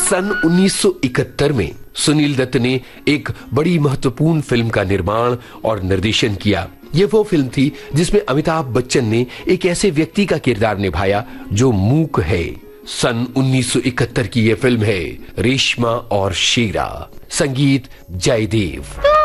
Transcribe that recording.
सन 1971 में सुनील दत्त ने एक बड़ी महत्वपूर्ण फिल्म का निर्माण और निर्देशन किया। ये वो फिल्म थी जिसमें अमिताभ बच्चन ने एक ऐसे व्यक्ति का किरदार निभाया जो मूक है। सन 1971 की ये फिल्म है रेशमा और शेरा। संगीत जयदेव।